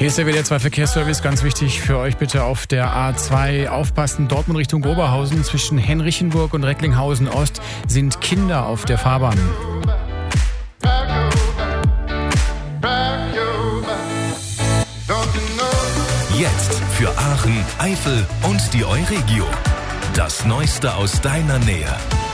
Hier ist der WDR 2 Verkehrsservice. Ganz wichtig für euch bitte auf der A2 aufpassen. Dortmund Richtung Oberhausen zwischen Henrichenburg und Recklinghausen Ost sind Kinder auf der Fahrbahn. Jetzt für Aachen, Eifel und die Euregio. Das Neueste aus deiner Nähe.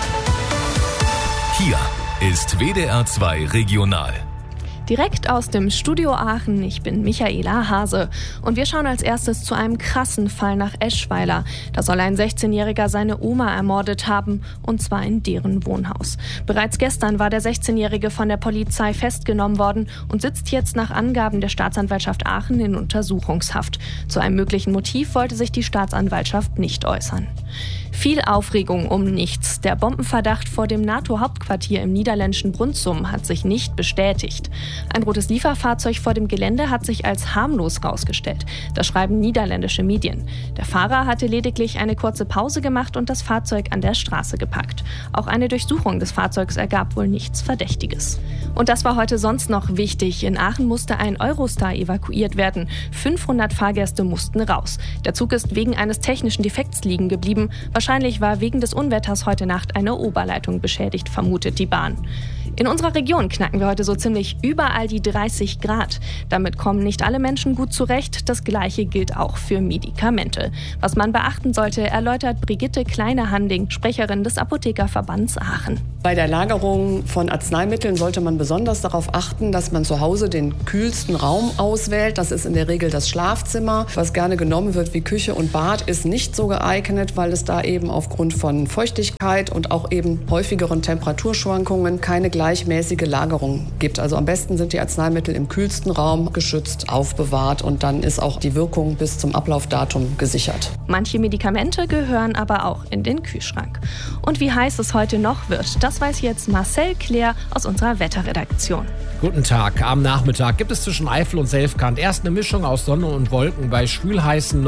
Hier ist WDR 2 Regional. Direkt aus dem Studio Aachen, ich bin Michaela Hase. Und wir schauen als erstes zu einem krassen Fall nach Eschweiler. Da soll ein 16-Jähriger seine Oma ermordet haben, und zwar in deren Wohnhaus. Bereits gestern war der 16-Jährige von der Polizei festgenommen worden und sitzt jetzt nach Angaben der Staatsanwaltschaft Aachen in Untersuchungshaft. Zu einem möglichen Motiv wollte sich die Staatsanwaltschaft nicht äußern. Viel Aufregung um nichts. Der Bombenverdacht vor dem NATO-Hauptquartier im niederländischen Brunssum hat sich nicht bestätigt. Ein rotes Lieferfahrzeug vor dem Gelände hat sich als harmlos rausgestellt. Das schreiben niederländische Medien. Der Fahrer hatte lediglich eine kurze Pause gemacht und das Fahrzeug an der Straße geparkt. Auch eine Durchsuchung des Fahrzeugs ergab wohl nichts Verdächtiges. Und das war heute sonst noch wichtig. In Aachen musste ein Eurostar evakuiert werden. 500 Fahrgäste mussten raus. Der Zug ist wegen eines technischen Defekts liegen geblieben. Wahrscheinlich war wegen des Unwetters heute Nacht eine Oberleitung beschädigt, vermutet die Bahn. In unserer Region knacken wir heute so ziemlich überall die 30 Grad. Damit kommen nicht alle Menschen gut zurecht. Das Gleiche gilt auch für Medikamente. Was man beachten sollte, erläutert Brigitte Kleine-Handing, Sprecherin des Apothekerverbands Aachen. Bei der Lagerung von Arzneimitteln sollte man besonders darauf achten, dass man zu Hause den kühlsten Raum auswählt. Das ist in der Regel das Schlafzimmer. Was gerne genommen wird wie Küche und Bad ist nicht so geeignet, weil es da eben aufgrund von Feuchtigkeit und auch eben häufigeren Temperaturschwankungen keine gleichmäßige Lagerung gibt. Also am besten sind die Arzneimittel im kühlsten Raum geschützt, aufbewahrt und dann ist auch die Wirkung bis zum Ablaufdatum gesichert. Manche Medikamente gehören aber auch in den Kühlschrank. Und wie heiß es heute noch wird, das weiß jetzt Marcel Claire aus unserer Wetterredaktion. Guten Tag. Am Nachmittag gibt es zwischen Eifel und Selfkant erst eine Mischung aus Sonne und Wolken bei schwülheißen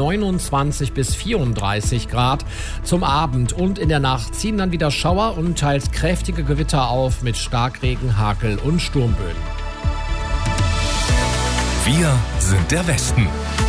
29 bis 34 Grad. Zum Abend und in der Nacht ziehen dann wieder Schauer und teils kräftige Gewitter auf mit Starkregen, Hagel und Sturmböen. Wir sind der Westen.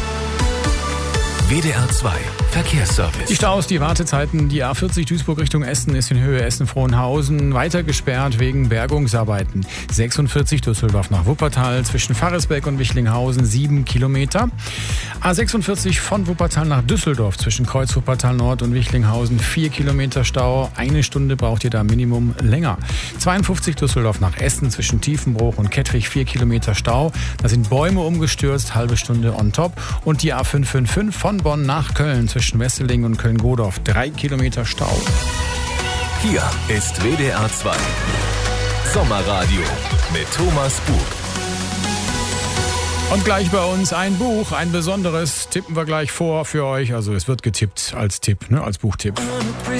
WDR 2 Verkehrsservice. Die Staus, die Wartezeiten, die A40 Duisburg Richtung Essen ist in Höhe Essen-Frohnhausen weiter gesperrt wegen Bergungsarbeiten. 46 Düsseldorf nach Wuppertal zwischen Farresbeck und Wichlinghausen 7 Kilometer. A46 von Wuppertal nach Düsseldorf zwischen Kreuz Wuppertal Nord und Wichlinghausen 4 Kilometer Stau. Eine Stunde braucht ihr da Minimum länger. 52 Düsseldorf nach Essen zwischen Tiefenbruch und Kettwig 4 Kilometer Stau. Da sind Bäume umgestürzt, halbe Stunde on top. Und die A555 von Bonn nach Köln zwischen Wesseling und Köln-Godorf 3 Kilometer Stau. Hier ist WDR 2 Sommerradio mit Thomas Bug. Und gleich bei uns ein Buch, ein besonderes, tippen wir gleich vor für euch. Also es wird getippt als Tipp, als Buchtipp.